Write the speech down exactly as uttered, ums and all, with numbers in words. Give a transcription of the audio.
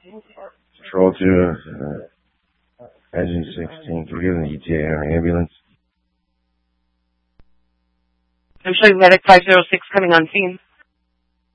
Patrol two, uh, engine sixteen, can we get an E T A or ambulance? I'm showing medic five zero six coming on scene.